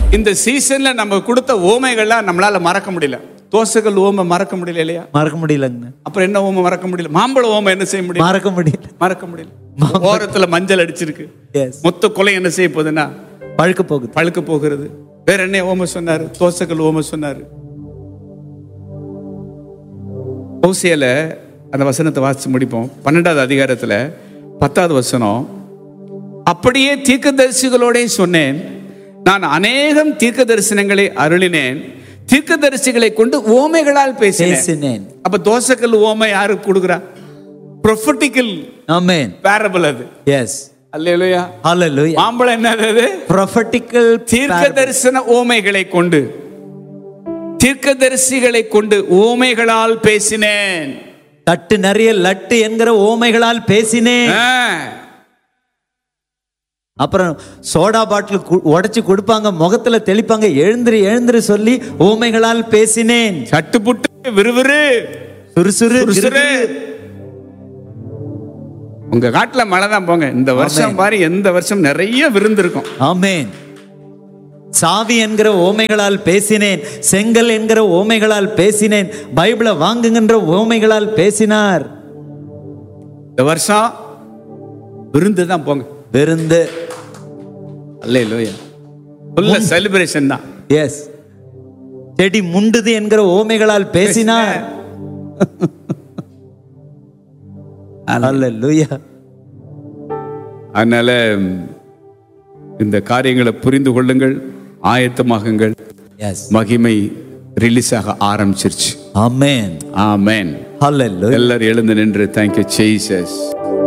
இந்த சீசன்ல நம்ம கொடுத்த ஓமைகள்லாம் நம்மளால மறக்க முடியல. தோசைகள் ஓமை மறக்க முடியல இல்லையா? மறக்க முடியலங்க. அப்புறம் என்ன ஓமை மறக்க முடியல? மாம்பழ ஓமை என்ன செய்ய முடியும்? மறக்க முடியல. ஓரத்துல மஞ்சள் அடிச்சிருக்கு. மொத்த கொலை என்ன செய்ய போகுதுன்னா பழுக்க போகிறது. வேற என்ன ஓமை சொன்னாரு? தோசைகள் ஓமை சொன்னாரு. ஓசியால அந்த வசனத்தை வாசிச்சு முடிப்போம். 12வது அதிகாரத்துல 10வது வசனம். அப்படியே தீர்க்கதரிசிகளோட சொன்னேன், நான் அநேகம் தீர்க்க தரிசனங்களை அருளினேன், தீர்க்கதரிசிகளை கொண்டு ஓமைகளால் பேசினேன். அப்ப தோசைக்கல் ஓமை யாருக்கு கொடுக்குறா? ப்ரொஃபெட்டிக்கல் ஆமென் பேரபிள் அது. எஸ் அல்லேலூயா ஹalleluya. மாம்பழம் என்னது? ப்ரொஃபெட்டிக்கல் தீர்க்க தரிசன ஓமைகளை கொண்டு, தீர்க்கதரிசிகளை கொண்டு ஓமைகளால் பேசினேன். தட்டு நிறைய லட்டு என்கிற ஓமைகளால் பேசினேன். அப்புறம் சோடா பாட்டில் உடைச்சு கொடுப்பாங்க, முகத்துல தெளிப்பாங்க, எழுந்திரு சொல்லி ஓமைகளால் பேசினேன். சட்டு புட்டு விறுவிறு சுறுசுறு. உங்க காட்டுல மழை தான் போங்க. இந்த வருஷம் பாரு, எந்த வருஷம் நிறைய விருந்து இருக்கும். ஆமென். சாவி என்கிற ஓமைகளால் பேசினேன், செங்கல் என்கிற ஓமைகளால் பேசினேன், பைபிளை வாங்குகின்ற ஓமைகளால் பேசினார். இந்த வருஷம் விருந்து தான் போங்க, விருந்து. அல்லேலூயா. ஃபுல் செலிப்ரேஷன் தான். எஸ். செடி முண்டுது என்கிற ஓமைகளால் பேசினார். அல்லேலூயா. அதனால இந்த காரியங்களை புரிந்து கொள்ளுங்கள், ஆயத்தமாகுங்கள். மகிமை ரிலீஸ் ஆக ஆரம்பிச்சிருச்சு. ஆமென். ஆமென். ஹalleluya. எல்லாரும் எழுந்து நின்று thank you Jesus.